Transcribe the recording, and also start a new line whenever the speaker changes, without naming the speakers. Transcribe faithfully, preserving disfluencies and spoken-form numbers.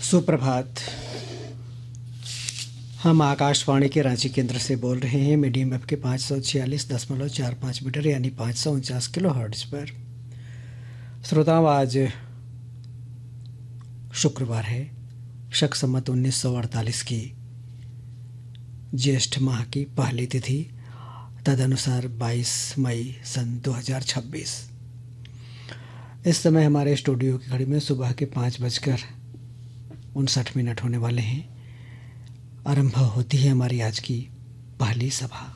सुप्रभात। हम आकाशवाणी के रांची केंद्र से बोल रहे हैं मीडियम वेव के पाँच सौ छियालीस दशमलव चार पाँच मीटर यानी पाँच सौ उनचास किलो हर्ट्ज पर। श्रोताओं, आज शुक्रवार है, शक संवत उन्नीस सौ अड़तालीस की ज्येष्ठ माह की पहली तिथि, तदनुसार बाईस मई सन दो हज़ार छब्बीस। इस समय हमारे स्टूडियो की घड़ी में सुबह के पाँच बजकर उनसठ मिनट होने वाले हैं। आरंभ होती है हमारी आज की पहली सभा।